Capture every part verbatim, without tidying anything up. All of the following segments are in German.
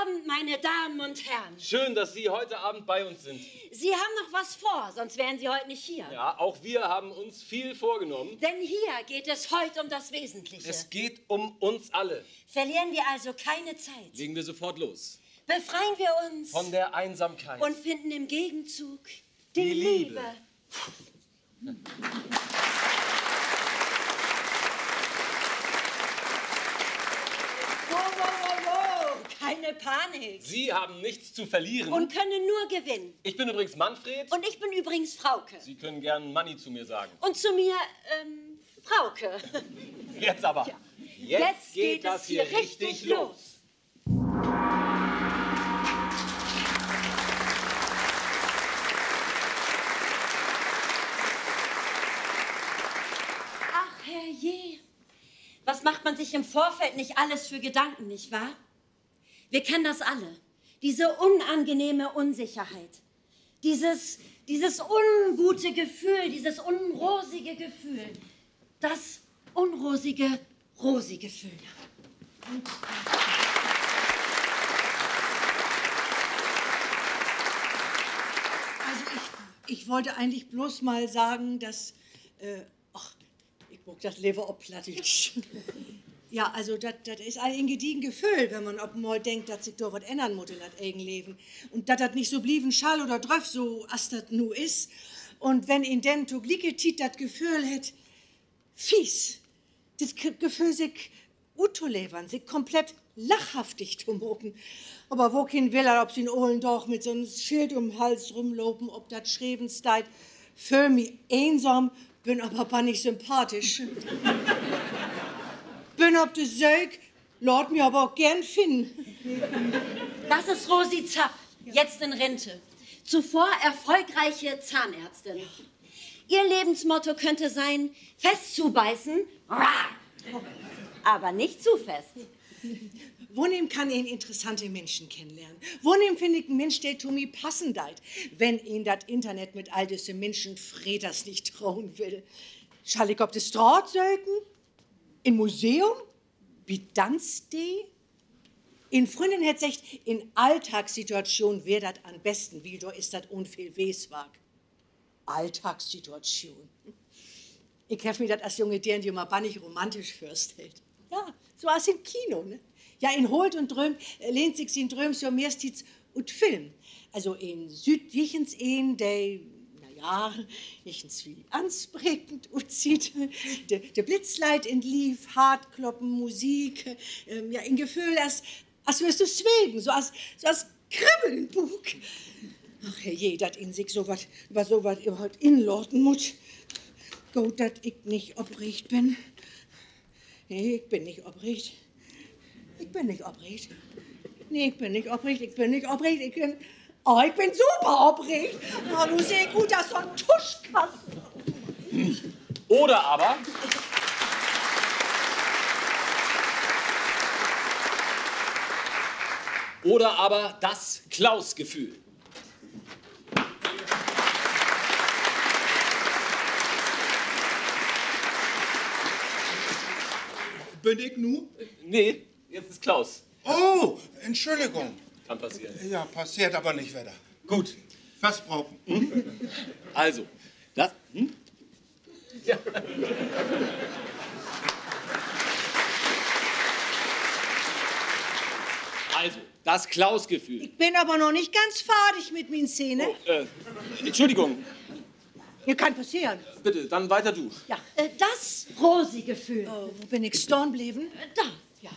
Abend, meine Damen und Herren. Schön, dass Sie heute Abend bei uns sind. Sie haben noch was vor, sonst wären Sie heute nicht hier. Ja, auch wir haben uns viel vorgenommen. Denn hier geht es heute um das Wesentliche. Es geht um uns alle. Verlieren wir also keine Zeit. Legen wir sofort los. Befreien wir uns von der Einsamkeit und finden im Gegenzug die, die Liebe. Liebe. Wow, wow, wow, wow. Keine Panik. Sie haben nichts zu verlieren. Und können nur gewinnen. Ich bin übrigens Manfred. Und ich bin übrigens Frauke. Sie können gern Manni zu mir sagen. Und zu mir, ähm, Frauke. Jetzt aber. Ja. Jetzt, Jetzt geht, geht das es hier hier richtig richtig los. los. Ach, herrje. Was macht man sich im Vorfeld nicht alles für Gedanken, nicht wahr? Wir kennen das alle. Diese unangenehme Unsicherheit. Dieses, dieses ungute Gefühl, dieses unrosige Gefühl. Das unrosige, rosige Gefühl. Also ich, ich wollte eigentlich bloß mal sagen, dass, äh, ach, ich guck das Leber ob Plattdeutsch. Ja, also das ist ein gediegen Gefühl, wenn man ob mal denkt, dass sich da was ändern muss in das eigene Leben. Und dass das nicht so blieben Schall oder Dröff, so as das nu ist. Und wenn ihn denn to glicke tit das Gefühl hat, fies, das Gefühl sich utolevern, sich komplett lachhaftig zu moken. Aber wohin will er, ob sie in Ohlendorf mit so einem Schild um den Hals rumlopen, ob das schreiben steht, für mich einsam, bin aber aber nicht sympathisch. Bin ob de Sög, lord mir aber auch gern finden. Das ist Rosi Zapp, jetzt in Rente. Zuvor erfolgreiche Zahnärztin. Ihr Lebensmotto könnte sein, fest zubeißen, aber nicht zu fest. Wonem kann ihn interessante Menschen kennenlernen? Wonem finde ich einen Mensch, der zu mir passen deit, wenn ihn das Internet mit all diesen Menschen Freders nicht trauen will? Schall ich ob de Straat söken? In Museum? Wie tanzt die? In Freundin hätt secht, in Alltagssituation wär dat am besten, wie da ist dat unviel Weswag. Alltagssituation. Ich hef mir dat als junge Dirn, die mal bannig romantisch fürstellt. Ja, so als im Kino, ne? Ja, in holt und drömt, lehnt sich in Dröm so mehrstens und Film. Also in Südjichens een, der ja, ichens wie ansprechend und sieht, der de Blitzleit entlief, Hartkloppen, Musik, ähm, ja, in Gefühl, als, als wirst du swegen, so als, so als Kribbeln im Bug. Ach, herrje, dat in sich so was, über so was überhaupt inlorten muss. Gut, dat ich nicht oprecht bin. Nee, ich bin nicht oprecht. Ich bin nicht oprecht. Nee, ich bin nicht oprecht, ich bin nicht oprecht, ich bin... Oh, ich bin super oprecht. Oh, du siehst gut, das ist so ein Tuschkasten. Oder aber... Oder aber das Klaus-Gefühl. Bin ich nu? Nee, jetzt ist Klaus. Oh, Entschuldigung. Kann passieren. Ja, passiert aber nicht wieder. Gut. Was brauchen? Hm? Also, das... Hm? Ja. Also, das Klaus-Gefühl. Ich bin aber noch nicht ganz fertig mit meinen Szenen. Oh, äh, Entschuldigung. Hier kann passieren. Bitte, dann weiter du. Ja. Äh, Das rosige Gefühl. Oh, wo bin ich stehen geblieben? Da. Ja.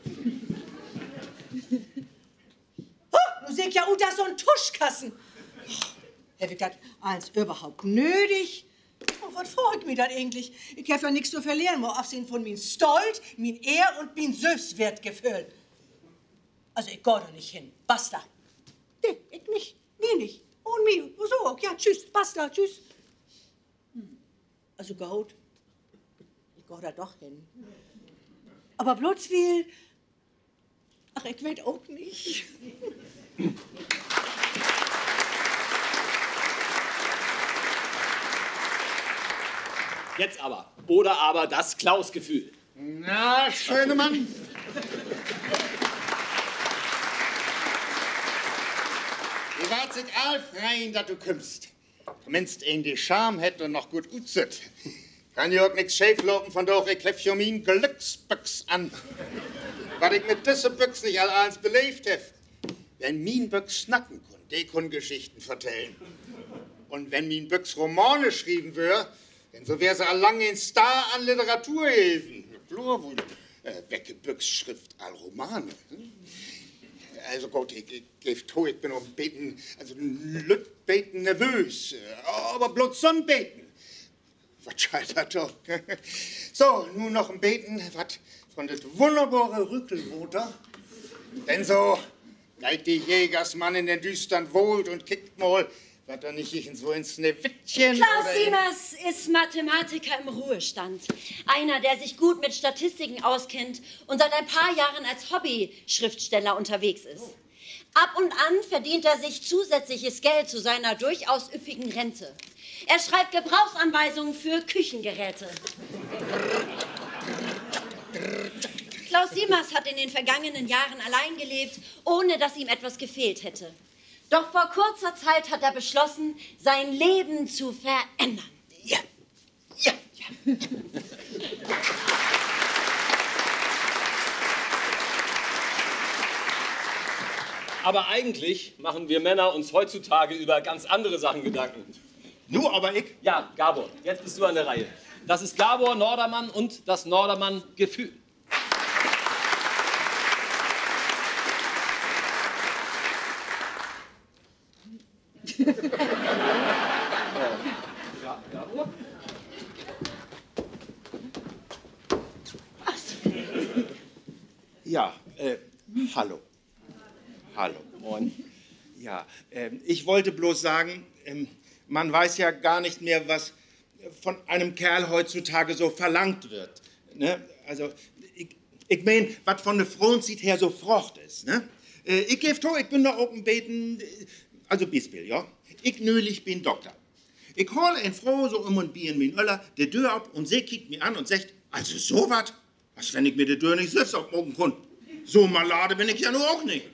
Oh, du siehst ja, oh, da ist so ein Tuschkassen. Hab ich das eins überhaupt nötig? Oh, was freut mich das eigentlich? Ich habe ja nichts zu verlieren, mal absehen von mein Stolz, mein Ehr und mein Selbstwertgefühl. Also ich gehe da nicht hin. Basta. Nee, ich nicht. Nie nicht. Und mir. So, ja, tschüss. Basta, tschüss. Hm. Also gut. Ich gehe da doch hin. Aber bloß will... Ach, ich weiß auch nicht. Jetzt aber. Oder aber das Klaus-Gefühl. Na, schöne Mann. wart sich all freien, dass du kümmst. Minst in die Scham hätt und noch gut utzet. Kann ja auch nix schieflaufen, von doch ich hef schon min Glücksbüchs an. Was ich mit diese Büchs nicht all eins belebt hef. Wenn min Büchs snacken kun, die kun Geschichten vertellen. Und wenn min Büchs Romane schrieben wär, denn so wär sie allang ein Star an Literatur gewesen. Klar, wohl, äh, wecke Büchs Schrift all Romane. Hm? Also gut, ich, ich gebe zu, ich bin um Beten, also lüt beten nervös, aber bloß zum Beten. Was scheitert doch? So, nun noch ein Beten, was von das wunderbare Rückelroter. Denn so, geit die Jägersmann in den Düstern wohlt und kickt mal, was da nicht ich so ins Sneewittchen Klaus oder in- Siemers ist Mathematiker im Ruhestand. Einer, der sich gut mit Statistiken auskennt und seit ein paar Jahren als Hobby-Schriftsteller unterwegs ist. Ab und an verdient er sich zusätzliches Geld zu seiner durchaus üppigen Rente. Er schreibt Gebrauchsanweisungen für Küchengeräte. Klaus Siemers hat in den vergangenen Jahren allein gelebt, ohne dass ihm etwas gefehlt hätte. Doch vor kurzer Zeit hat er beschlossen, sein Leben zu verändern. Ja, ja, ja. Aber eigentlich machen wir Männer uns heutzutage über ganz andere Sachen Gedanken. Nur aber ich. Ja, Gabor, jetzt bist du an der Reihe. Das ist Gabor Nordermann und das Nordermann-Gefühl. Ja, Gabor? Ja, äh, hallo. Hallo. Moin. Ja, ähm, ich wollte bloß sagen, ähm, man weiß ja gar nicht mehr, was von einem Kerl heutzutage so verlangt wird. Ne? Also, ich, ich mein, was von der Frauenzeit her so frocht ist. Ne? Äh, ich gebe to, ich bin da oben beten, äh, also Beispiel, ja. Ich nölig bin Doktor. Ich hole ein Frau so um und bien min Öller, der Tür ab und sie kickt mich an und sagt, also so was, als wenn ich mir die Tür nicht selbst aufmachen kann. So malade bin ich ja nur auch nicht.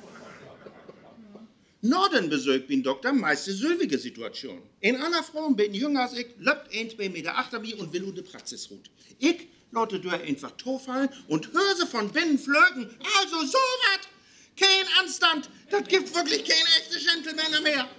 Norden besögt bin Doktor meiste sülwige Situation. In einer Frau bin jünger als ich, löppt ein, zwei Meter achter mir und will u de Praxis ruht. Ich lotte durch einfach fallen und höre sie von binnen flögen. Also so wat! Kein Anstand! Das gibt wirklich keine echte Gentlemänner mehr.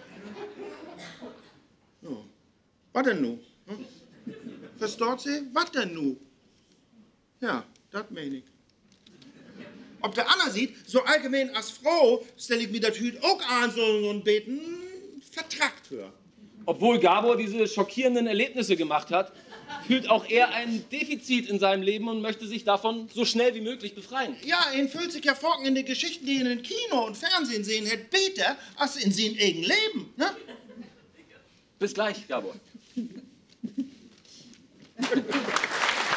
So. Was denn nu? Hm? Versteht sie? Was denn nu? Ja, das meine ich. Ob der Anna sieht, so allgemein als Frau stelle ich mir das Hüt auch an, so, so ein Beten vertragt für. Obwohl Gabor diese schockierenden Erlebnisse gemacht hat, fühlt auch er ein Defizit in seinem Leben und möchte sich davon so schnell wie möglich befreien. Ja, ihn fühlt sich ja folgen in den Geschichten, die ihn in Kino und Fernsehen sehen, hätt beter als in seinem eigenen Leben. Ne? Bis gleich, Gabor.